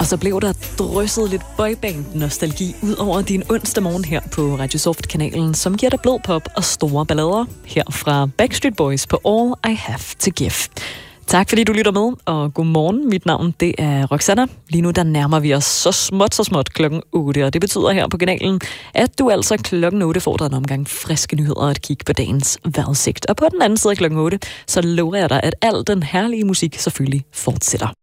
Og så blev der drysset lidt boyband-nostalgi ud over din onsdag morgen her på Radio Soft-kanalen, som giver dig blød pop og store ballader her fra Backstreet Boys på All I Have to Give. Tak fordi du lytter med, og godmorgen. Mit navn, det er Roxanna. Lige nu der nærmer vi os så småt klokken 8, og det betyder her på kanalen, at du altså klokken 8 får dig en omgang friske nyheder og et kig på dagens vejrudsigt. Og på den anden side af klokken 8, så lover jeg dig, at al den herlige musik selvfølgelig fortsætter.